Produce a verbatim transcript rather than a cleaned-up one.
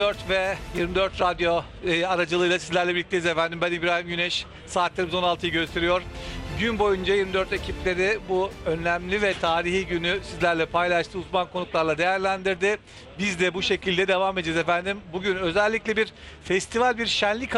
dört ve yirmi dört Radyo e, aracılığıyla sizlerle birlikteyiz efendim. Ben İbrahim Güneş. Saatlerimiz on altıyı gösteriyor. Gün boyunca yirmi dört ekipleri bu önemli ve tarihi günü sizlerle paylaştı. Uzman konuklarla değerlendirdi. Biz de bu şekilde devam edeceğiz efendim. Bugün özellikle bir festival, bir şenlik